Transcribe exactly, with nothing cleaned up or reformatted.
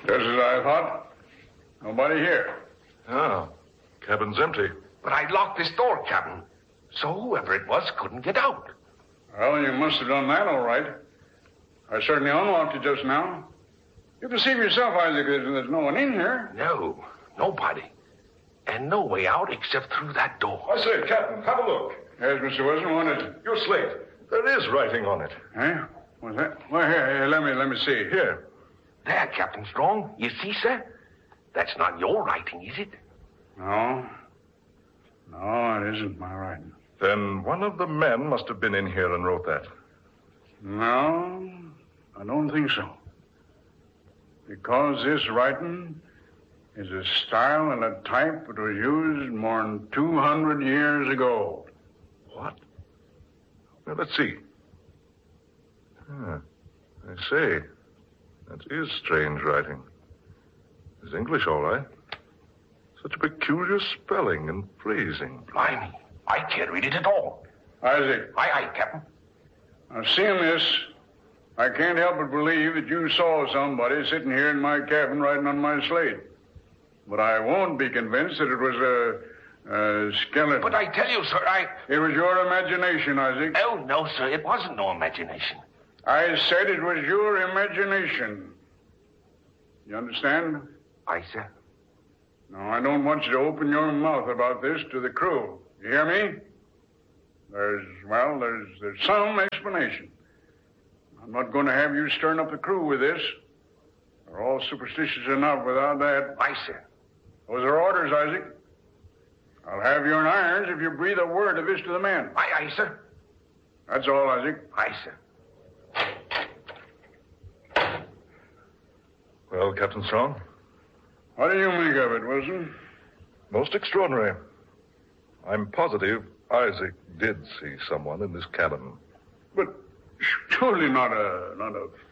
Just as I thought. Nobody here. Ah, cabin's empty. But I locked this door, Captain, so whoever it was couldn't get out. Well, you must have done that all right. I certainly unlocked it just now. You can see for yourself, Isaac, there's, there's no one in here. No, nobody. And no way out except through that door. I say, Captain, have a look. Yes, Mister Wilson, what is it? Your slate. There is writing on it. Eh? What's that? Well, here, here, let me, let me see. Here. There, Captain Strong. You see, sir? That's not your writing, is it? No. No, it isn't my writing. Then one of the men must have been in here and wrote that. No, I don't think so. Because this writing is a style and a type that was used more than two hundred years ago. What? Well, let's see. Ah, I say. That is strange writing. It's English, all right. Such a peculiar spelling and phrasing. Blimey, I can't read it at all. Isaac. Aye, aye, Captain. Now, seeing this, I can't help but believe that you saw somebody sitting here in my cabin writing on my slate. But I won't be convinced that it was a, a skeleton. But I tell you, sir, I... It was your imagination, Isaac. Oh, no, sir, it wasn't no imagination. I said it was your imagination. You understand? Aye, sir. Now, I don't want you to open your mouth about this to the crew. You hear me? There's, well, there's, there's some explanation. I'm not going to have you stirring up the crew with this. They're all superstitious enough without that. Aye, sir. Those are orders, Isaac. I'll have you in irons if you breathe a word of this to the men. Aye, aye, sir. That's all, Isaac. Aye, sir. Well, Captain Strong? What do you make of it, Wilson? Most extraordinary. I'm positive Isaac did see someone in this cabin. But surely not a not a